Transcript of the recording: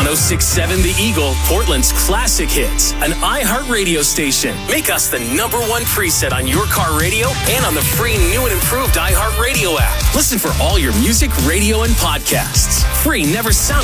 106.7 The Eagle, Portland's classic hits. An iHeartRadio station. Make us the #1 preset on your car radio and on the free new and improved iHeartRadio app. Listen for all your music, radio, and podcasts. Free never sounded